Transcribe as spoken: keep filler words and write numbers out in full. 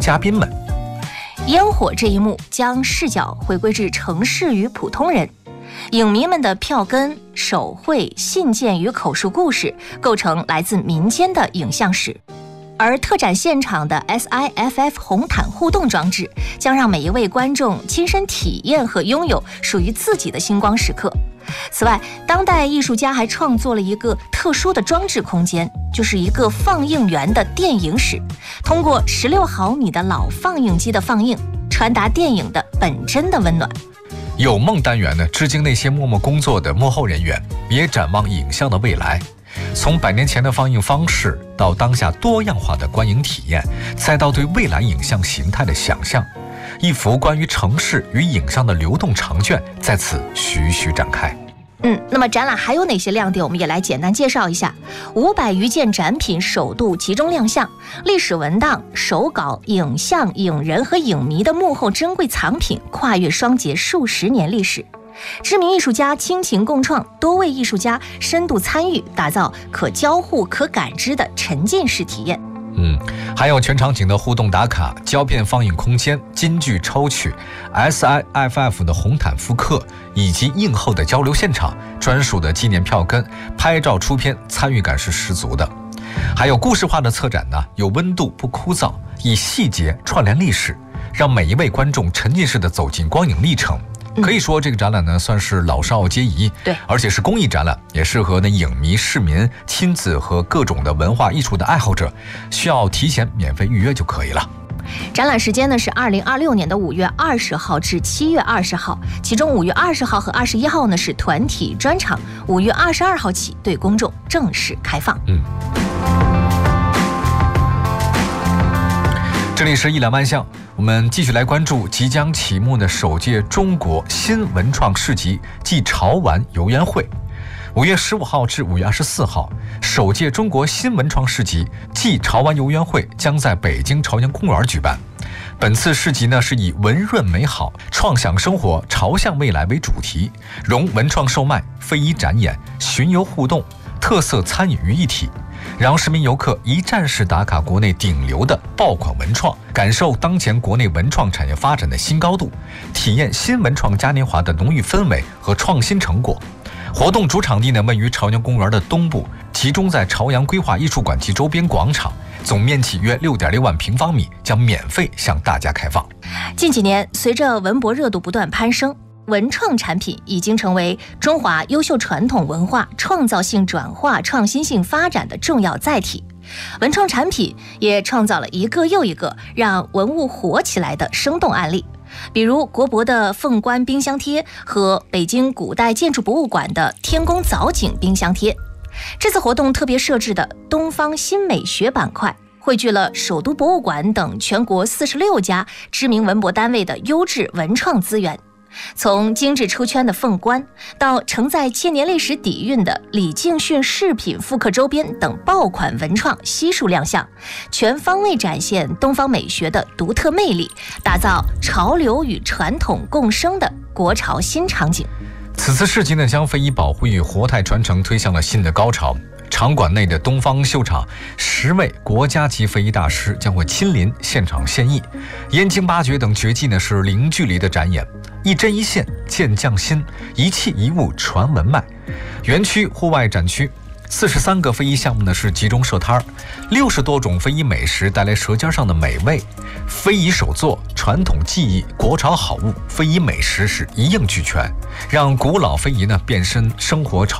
嘉宾们。 烟火这一幕将视角回归至城市与普通人，影迷们的票根、手绘、信件与口述故事构成来自民间的影像史。而特展现场的 S I F F 红毯互动装置将让每一位观众亲身体验和拥有属于自己的星光时刻。此外，当代艺术家还创作了一个特殊的装置空间，就是一个放映员的电影室，通过十六毫米的老放映机的放映，传达电影的本真的温暖。 有梦单元呢，致敬那些默默工作的幕后人员，也展望影像的未来。从百年前的放映方式到当下多样化的观影体验，再到对未来影像形态的想象，一幅关于城市与影像的流动长卷在此徐徐展开。 嗯，那么展览还有哪些亮点，我们也来简单介绍一下。五百余件展品首度集中亮相，历史文档、手稿、影像、影人和影迷的幕后珍贵藏品，跨越双节数十年历史。知名艺术家倾情共创，多位艺术家深度参与，打造可交互、可感知的沉浸式体验。 嗯，还有全场景的互动打卡、胶片放映空间、金句抽取、S I F F 的红毯复刻，以及映后的交流现场、专属的纪念票根、拍照出片，参与感是十足的。还有故事化的策展呢，有温度不枯燥，以细节串联历史，让每一位观众沉浸式的走进光影历程。可以说这个展览呢算是老少皆宜， 对， 而且是公益展览，也适合呢影迷、市民、亲子和各种的文化艺术的爱好者，需要提前免费预约就可以了。 展览时间呢是二零二六年的五月二十号至七月二十号，其中五月二十号和二十一号呢是团体专场，五月二十二号起对公众正式开放。 嗯。这里是一览万象，我们继续来关注即将启幕的首届中国新文创市集暨潮玩游园会。五月十五号至五月二十四号，首届中国新文创市集暨潮玩游园会将在北京朝阳公园举办。本次市集呢是以文润美好、创想生活、朝向未来为主题，融文创售卖、非遗展演、巡游互动、特色餐饮于一体，让市民游客一站式打卡国内顶流的爆款文创，感受当前国内文创产业发展的新高度，体验新文创嘉年华的浓郁氛围和创新成果。活动主场地呢位于朝阳公园的东部，集中在朝阳规划艺术馆及周边广场，总面积约 六点六万平方米，将免费向大家开放。 近几年，随着文博热度不断攀升，文创产品已经成为中华优秀传统文化创造性转化、创新性发展的重要载体。文创产品也创造了一个又一个让文物火起来的生动案例，比如国博的凤冠冰箱贴和北京古代建筑博物馆的天宫藻井冰箱贴。这次活动特别设置的东方新美学板块，汇聚了首都博物馆等全国四十六家知名文博单位的优质文创资源。从精致出圈的凤冠，到承载千年历史底蕴的李敬训饰品复刻周边等爆款文创悉数亮相，全方位展现东方美学的独特魅力，打造潮流与传统共生的国潮新场景。 此次市集呢，将非遗保护与活态传承推向了新的高潮。场馆内的东方秀场，十位国家级非遗大师将会亲临现场献艺，燕京八绝等绝技呢是零距离的展演，一针一线见匠心，一器一物传文脉。园区户外展区四十三个非遗项目呢是集中设摊儿，六十多种非遗美食带来舌尖上的美味，非遗手作、传统技艺、国潮好物、非遗美食是一应俱全，让古老非遗呢变身生活潮